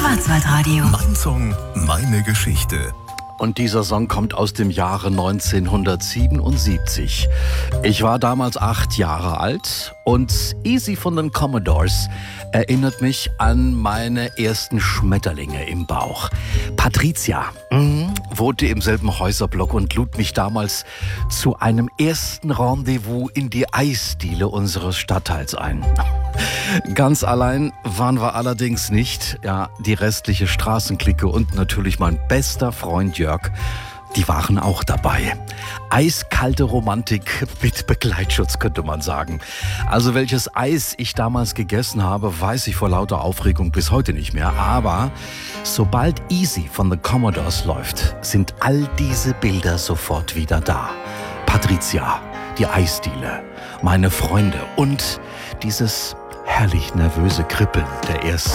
Schwarzwaldradio. Mein Song, meine Geschichte. Und dieser Song kommt aus dem Jahre 1977. Ich war damals 8 Jahre alt und Easy von den Commodores erinnert mich an meine ersten Schmetterlinge im Bauch. Patricia wohnte im selben Häuserblock und lud mich damals zu einem ersten Rendezvous in die Eisdiele unseres Stadtteils ein. Ganz allein waren wir allerdings nicht. Ja, die restliche Straßenklicke und natürlich mein bester Freund Jörg, die waren auch dabei. Eiskalte Romantik mit Begleitschutz, könnte man sagen. Also welches Eis ich damals gegessen habe, weiß ich vor lauter Aufregung bis heute nicht mehr. Aber sobald Easy von The Commodores läuft, sind all diese Bilder sofort wieder da. Patricia, die Eisdiele, meine Freunde und dieses herrlich nervöse Kribbeln der ersten